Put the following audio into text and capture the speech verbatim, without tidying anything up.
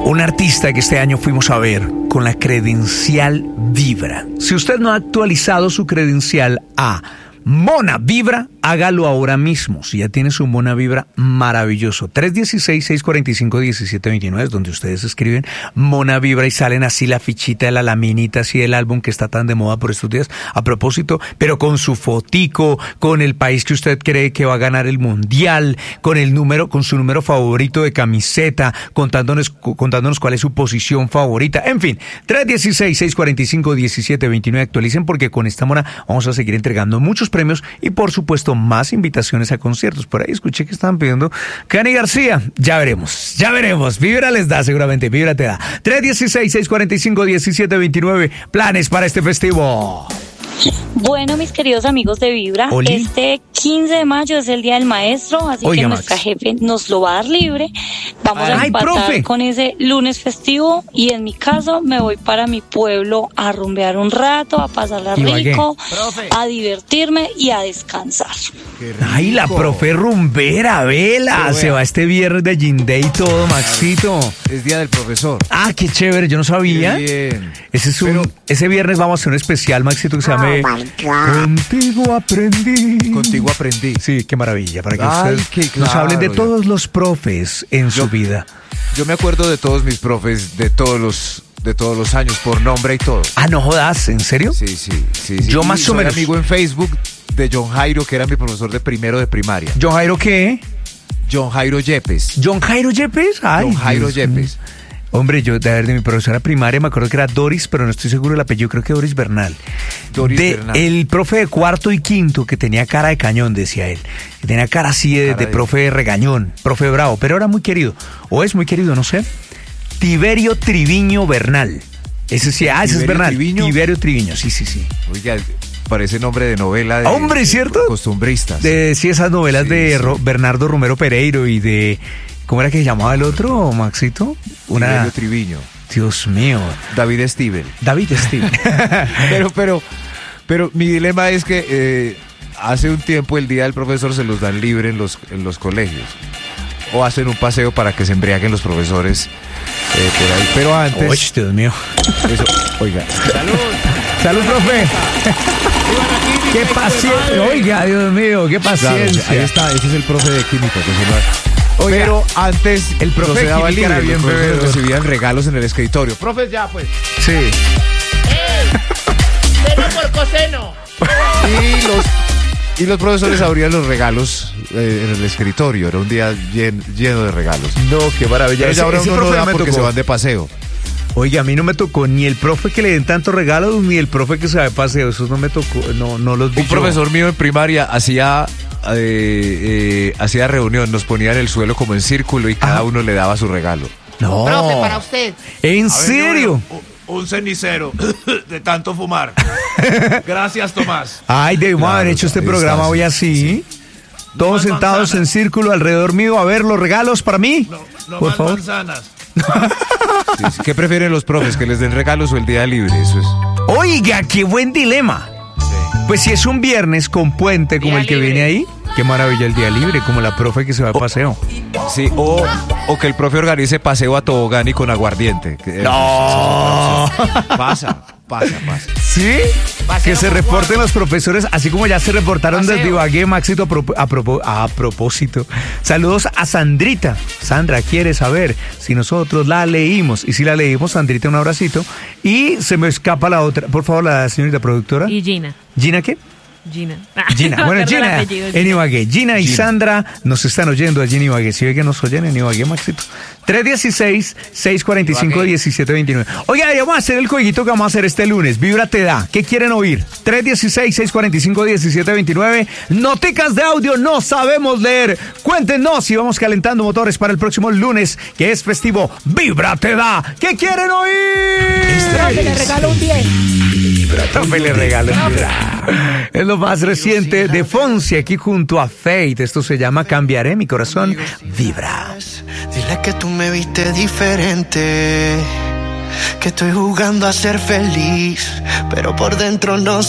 Un artista que este año fuimos a ver con la credencial Vibra. Si usted no ha actualizado su credencial a Mona Vibra, hágalo ahora mismo. Si ya tiene su Mona Vibra, maravilloso. tres uno seis, seis cuatro cinco, uno siete dos nueve es donde ustedes escriben Mona Vibra y salen así la fichita de la laminita, así del álbum que está tan de moda por estos días. A propósito, pero con su fotico, con el país que usted cree que va a ganar el mundial, con el número, con su número favorito de camiseta, contándonos, contándonos cuál es su posición favorita. En fin, tres uno seis, seis cuatro cinco, uno siete dos nueve. Actualicen porque con esta Mona vamos a seguir entregando muchos premios y por supuesto más invitaciones a conciertos. Por ahí escuché que estaban pidiendo Cani García. Ya veremos, ya veremos. Vibra les da seguramente, Vibra te da. tres uno seis, seis cuatro cinco, uno siete dos nueve. Planes para este festivo. Bueno, mis queridos amigos de Vibra, ¿Oli? Este quince de mayo es el Día del Maestro, así Oiga, que Max. nuestra jefe nos lo va a dar libre. Vamos Ay, a empatar profe. con ese lunes festivo y en mi caso me voy para mi pueblo a rumbear un rato, a pasarla Ibagué. rico, Profe. a divertirme y a descansar. Ay, la profe rumbera, vela. Pero Se vea. va este viernes de Ginde y todo, Maxito. Es día del profesor. Ah, qué chévere, yo no sabía. Qué bien. Ese, es un, Pero- ese viernes vamos a hacer un especial, Maxito, que se llame Contigo aprendí. Contigo aprendí. Sí, qué maravilla, para que Ay, ustedes qué nos claro, hablen de ya. todos los profes en Yo- su vida. Yo me acuerdo de todos mis profes, de todos los, de todos los años, por nombre y todo. Ah, no jodas, ¿en serio? Sí, sí, sí. sí. Yo Y más o soy menos. amigo en Facebook de John Jairo, que era mi profesor de primero de primaria. ¿John Jairo qué? John Jairo Yepes. ¿John Jairo Yepes? Ay, John Jairo Dios Yepes. mío. Hombre, yo de, a ver, de mi profesora primaria me acuerdo que era Doris, pero no estoy seguro del apellido, creo que Doris Bernal. Doris de, Bernal. El profe de cuarto y quinto que tenía cara de cañón, decía él. Que tenía cara así de, Cara de de- profe regañón, profe bravo, pero era muy querido. O es muy querido, no sé. Tiberio Triviño Bernal. Ese sí, ah, ese es ¿Tiberio Bernal. Triviño? Tiberio Triviño, sí, sí, sí. Oiga, parece nombre de novela de, Hombre, de ¿cierto? costumbristas. De, sí, esas novelas Sí, de sí. Ro- Bernardo Romero Pereiro y de... ¿Cómo era que se llamaba el otro, Maxito? Una... Tiberio Triviño. Dios mío. David Stivel. David Steve. Pero, pero, pero mi dilema es que eh, hace un tiempo el día del profesor se los dan libre en los, en los colegios. O hacen un paseo para que se embriaguen los profesores eh, por ahí. Pero antes, Uy, Dios mío. eso, oiga, Salud, profe. Qué paciencia. Oiga, Dios mío, qué claro, paciencia. ahí está, ese es el profe de química. Que se lo- Oiga, pero antes el profe no se de daba química era libre, bien los profesores bebedor. recibían regalos en el escritorio. Profes, ya pues. Sí. Seno por coseno. Y los, y los profesores abrían los regalos eh, en el escritorio. Era un día llen- lleno de regalos. No, qué maravilla. Pero Ese, ya ahora ese uno no profe da me porque tocó. se van de paseo. Oiga, a mí no me tocó ni el profe que le den tantos regalos, ni el profe que se va de paseo. Esos no me tocó, no, no los vi Un yo. profesor mío en primaria hacía eh, eh, hacía reunión, nos ponía en el suelo como en círculo y cada Ajá. uno le daba su regalo. No. Profe, para usted. ¿En serio? Un cenicero de tanto fumar. Gracias, Tomás. Ay, debimos Claro, haber hecho este ahí programa está, hoy sí, así. Todos más sentados manzanas. en círculo alrededor mío a ver los regalos para mí. No, no Por más favor. manzanas. Sí, sí. ¿Qué prefieren los profes? ¿Que les den regalos o el día libre? Eso es. Oiga, qué buen dilema. Pues si es un viernes con puente como Día el que libre. viene ahí, qué maravilla el día libre, como la profe que se va de paseo. Sí, o, o que el profe organice paseo a tobogán y con aguardiente. Que- No. Pasa, pasa, pasa. ¿Sí? Paseo Que se con reporten los profesores, así como ya se reportaron Paseo. desde Ibagué, Maxito, a, propo- a, propo- a propósito. Saludos a Sandrita. Sandra quiere saber si nosotros la leímos. Y si la leímos, Sandrita, un abracito. Y se me escapa la otra. Por favor, la señorita productora. Y Gina. ¿Gina qué? Gina. Gina, No me bueno, acuerdo el Gina, apellido, en Ibagué. Gina y Gina. Sandra nos están oyendo allí en Ibagué. Si ve que nos oyen en Ibagué, Maxito. tres uno seis, seis cuatro cinco, uno siete dos nueve. Oiga, vamos a hacer el jueguito que vamos a hacer este lunes. Vibra te da. ¿Qué quieren oír? tres uno seis, seis cuatro cinco, uno siete dos nueve. Noticas de audio, no sabemos leer. Cuéntenos y vamos calentando motores para el próximo lunes, que es festivo. Vibra te da. ¿Qué quieren oír? Profe, le regalo un diez. Profe, le regalo un Vibra. Es lo más reciente de Fonsi aquí junto a Fate. Esto se llama Cambiaré mi corazón. Vibra. Dile que tú me viste diferente, que estoy jugando a ser feliz, pero por dentro no